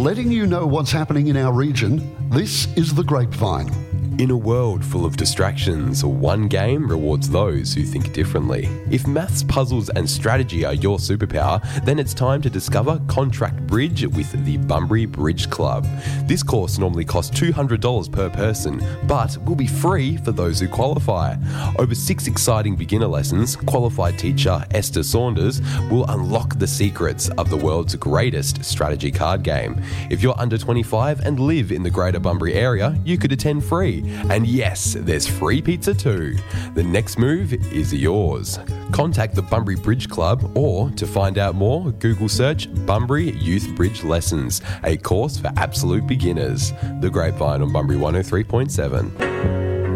letting you know what's happening in our region, this is The Grapevine. In a world full of distractions, one game rewards those who think differently. If maths, puzzles and strategy are your superpower, then it's time to discover Contract Bridge with the Bunbury Bridge Club. This course normally costs $200 per person, but will be free for those who qualify. Over 6 exciting beginner lessons, qualified teacher Esther Saunders will unlock the secrets of the world's greatest strategy card game. If you're under 25 and live in the Greater Bunbury area, you could attend free. And yes, there's free pizza too. The next move is yours. Contact the Bunbury Bridge Club, or to find out more, Google search Bunbury Youth Bridge Lessons, a course for absolute beginners. The Grapevine on Bunbury 103.7.